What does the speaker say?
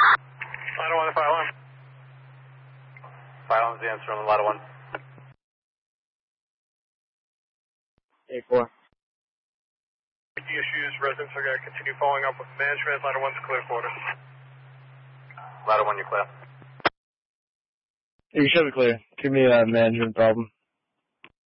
Ladder 1 to fire alarm. Fire alarm's the answer on the ladder 1. 8-4. Issues, residents are going to continue following up with management. Ladder 1's clear for order. Ladder 1, you're clear. You should be clear. Give me a management problem.